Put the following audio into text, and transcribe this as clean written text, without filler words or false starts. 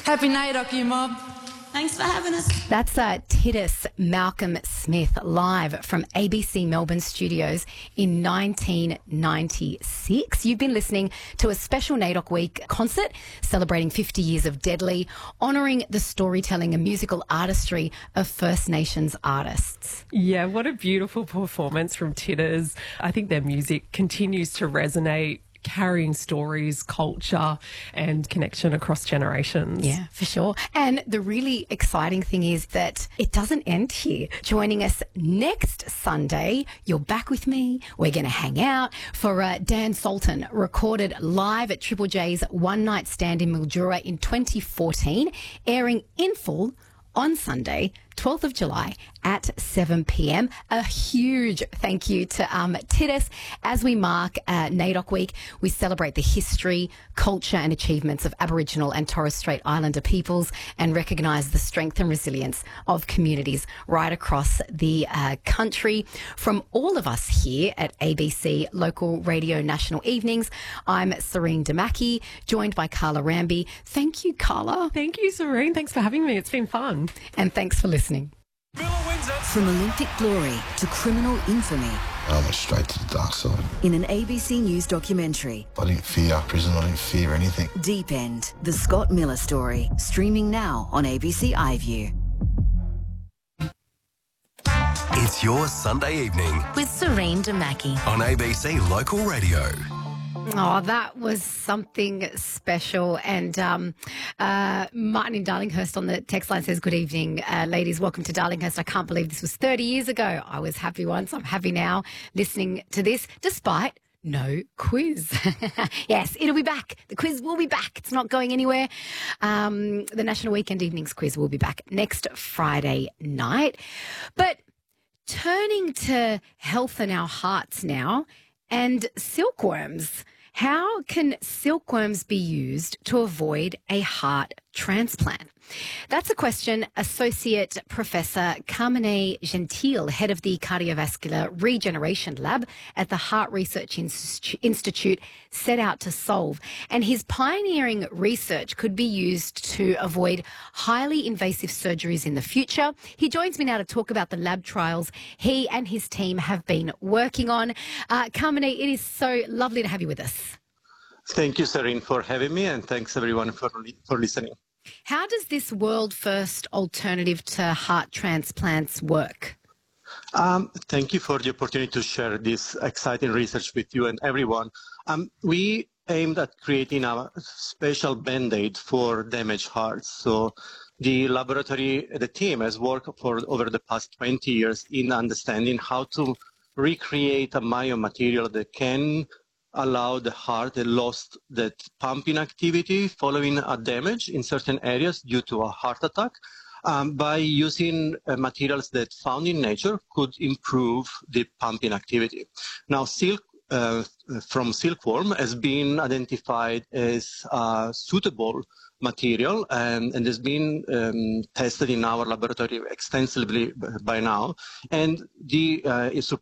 Happy night, Rocky Mob. Thanks for having us. That's Titus Malcolm Smith live from ABC Melbourne studios in 1996. You've been listening to a special NAIDOC Week concert celebrating 50 years of Deadly, honouring the storytelling and musical artistry of First Nations artists. Yeah, what a beautiful performance from Titters. I think their music continues to resonate, carrying stories, culture and connection across generations. Yeah, for sure. And the really exciting thing is that it doesn't end here. Joining us next Sunday, you're back with me. We're going to hang out for Dan Sultan, recorded live at Triple J's One Night Stand in Mildura in 2014, airing in full on Sunday, 12th of July at 7 p.m. A huge thank you to Titus. As we mark NAIDOC Week, we celebrate the history, culture and achievements of Aboriginal and Torres Strait Islander peoples and recognise the strength and resilience of communities right across the country. From all of us here at ABC Local Radio National Evenings, I'm Serene Damaki, joined by Carla Ramby. Thank you, Carla. Thank you, Serene. Thanks for having me. It's been fun. And thanks for listening. From Olympic glory to criminal infamy. I went straight to the dark side. In an ABC News documentary. I didn't fear prison, I didn't fear anything. Deep End, the Scott Miller story, streaming now on ABC iView. It's your Sunday evening With Serene Damaki. on ABC Local Radio. Oh, that was something special. And Martin in Darlinghurst on the text line says, good evening, ladies. Welcome to Darlinghurst. I can't believe this was 30 years ago. I was happy once. I'm happy now listening to this, despite no quiz. Yes, it'll be back. The quiz will be back. It's not going anywhere. The National Weekend Evenings quiz will be back next Friday night. But turning to health in our hearts now, and silkworms. How can silkworms be used to avoid a heart transplant? That's a question Associate Professor Carmine Gentile, head of the Cardiovascular Regeneration Lab at the Heart Research Institute, set out to solve. And his pioneering research could be used to avoid highly invasive surgeries in the future. He joins me now to talk about the lab trials he and his team have been working on. Carmine, it is so lovely to have you with us. Thank you, Serene, for having me, and thanks everyone for listening. How does this world-first alternative to heart transplants work? Thank you for the opportunity to share this exciting research with you and everyone. We aimed at creating a special Band-Aid for damaged hearts. So the laboratory, the team has worked for over the past 20 years in understanding how to recreate a biomaterial that can allow the heart that lost that pumping activity following a damage in certain areas due to a heart attack by using materials that found in nature could improve the pumping activity. Now, silk from silkworm has been identified as a suitable material and has been tested in our laboratory extensively by now. And the